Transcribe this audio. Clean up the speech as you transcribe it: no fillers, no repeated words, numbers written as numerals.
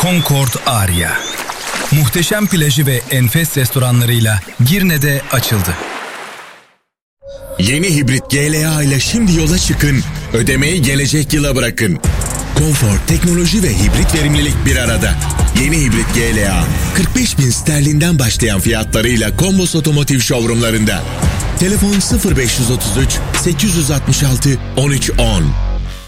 Concord Aria. Muhteşem plajı ve enfes restoranlarıyla Girne'de açıldı. Yeni hibrit GLA ile şimdi yola çıkın, ödemeyi gelecek yıla bırakın. Konfor, teknoloji ve hibrit verimlilik bir arada. Yeni hibrit GLA, 45.000 sterlinden başlayan fiyatlarıyla Kombos Otomotiv showroomlarında. Telefon 0533 866 1310.